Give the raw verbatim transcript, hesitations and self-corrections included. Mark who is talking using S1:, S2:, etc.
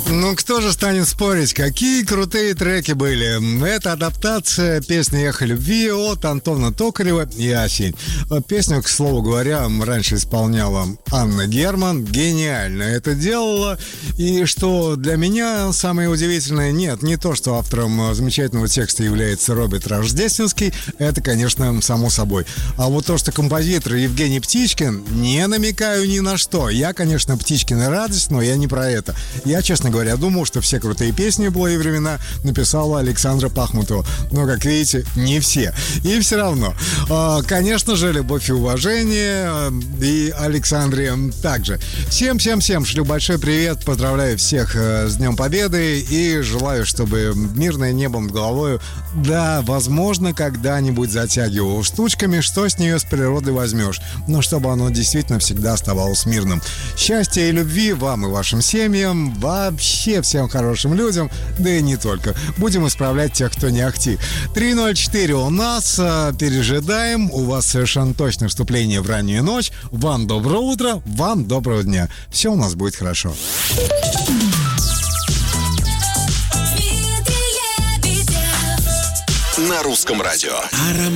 S1: Ну, кто же станет спорить, какие крутые треки были. Это адаптация песни «Эхо любви» от Антона Токарева и Аси. Песню, к слову говоря, раньше исполняла Анна Герман. Гениально это делала. И что для меня самое удивительное, нет, не то, что автором замечательного текста является Роберт Рождественский, это, конечно, само собой. А вот то, что композитор Евгений Птичкин, не намекаю ни на что. Я, конечно, Птичкина радость, но я не про это. Я, честно говоря, Я думал, что все крутые песни былые времена написала Александра Пахмутова. Но, как видите, не все. И все равно. Конечно же, любовь и уважение. И Александре также. Всем-всем-всем шлю большой привет. Поздравляю всех с Днем Победы. И желаю, чтобы мирное небо над головой, да, возможно, когда-нибудь затягивало штучками, что с нее с природы возьмешь. Но чтобы оно действительно всегда оставалось мирным. Счастья и любви вам и вашим семьям. Вообще всем хорошим людям, да и не только. Будем исправлять тех, кто не ахти. три ноль четыре у нас. Пережидаем. У вас совершенно точно вступление в раннюю ночь. Вам доброе утро, вам доброго дня. Все у нас будет хорошо.
S2: На русском радио.